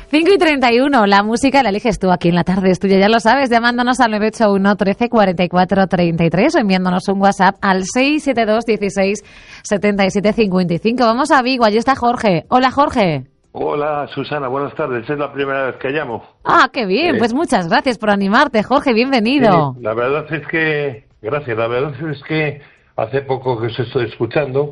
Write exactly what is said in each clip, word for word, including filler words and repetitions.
cinco y treinta y uno, la música la eliges tú aquí en La Tarde es Tuya, ya lo sabes, llamándonos al nueve ocho uno, trece, cuarenta y cuatro, treinta y tres o enviándonos un WhatsApp al seis siete dos, dieciséis, setenta y siete, cincuenta y cinco. Vamos a Vigo, allí está Jorge. Hola, Jorge. Hola, Susana, buenas tardes. Es la primera vez que llamo. Ah, qué bien, eh, pues muchas gracias por animarte, Jorge, bienvenido. Sí, la verdad es que, gracias, la verdad es que hace poco que os estoy escuchando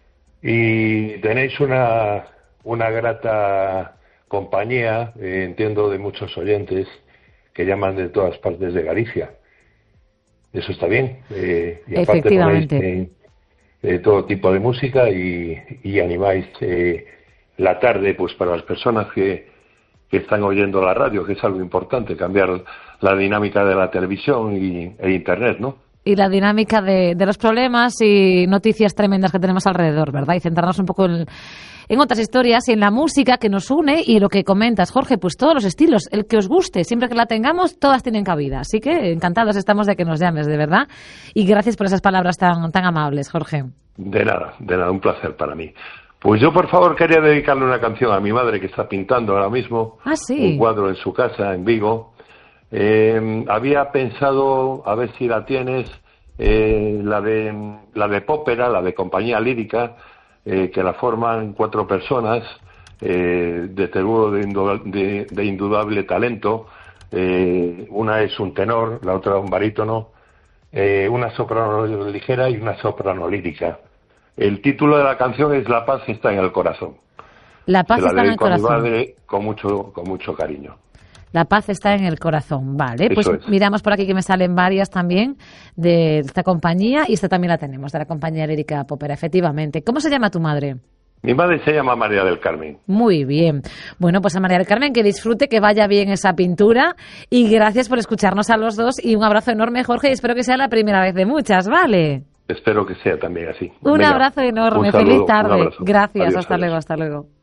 y tenéis una, una grata compañía, eh, entiendo, de muchos oyentes que llaman de todas partes de Galicia. Eso está bien. Eh, y aparte Efectivamente. ponéis eh, eh, todo tipo de música y, y animáis eh, la tarde pues para las personas que, que están oyendo la radio, que es algo importante, cambiar la dinámica de la televisión y, e Internet, ¿no? Y la dinámica de, de los problemas y noticias tremendas que tenemos alrededor, ¿verdad? Y centrarnos un poco en, en otras historias y en la música que nos une y lo que comentas, Jorge, pues todos los estilos, el que os guste, siempre que la tengamos, todas tienen cabida. Así que encantados estamos de que nos llames, de verdad. Y gracias por esas palabras tan, tan amables, Jorge. De nada, de nada, un placer para mí. Pues yo, por favor, quería dedicarle una canción a mi madre que está pintando ahora mismo ah, ¿sí? un cuadro en su casa, en Vigo. Eh, había pensado, a ver si la tienes, eh, la de la de Pópera, la de Compañía Lírica, eh, que la forman cuatro personas, eh, de seguro de, de, de indudable talento. Eh, una es un tenor, la otra un barítono, eh, una soprano ligera y una soprano lírica. El título de la canción es La paz está en el corazón. La paz Se la está en el corazón. A mi madre con mucho, con mucho cariño. La paz está en el corazón, vale. Eso pues es. Miramos por aquí que me salen varias también de esta compañía y esta también la tenemos, de la compañía lírica Pópera, efectivamente. ¿Cómo se llama tu madre? Mi madre se llama María del Carmen. Muy bien. Bueno, pues a María del Carmen que disfrute, que vaya bien esa pintura y gracias por escucharnos a los dos y un abrazo enorme, Jorge, y espero que sea la primera vez de muchas, ¿vale? Espero que sea también así. Un Venga, abrazo enorme, un saludo, feliz tarde. un abrazo. Gracias, Adiós, hasta adiós. luego, hasta luego.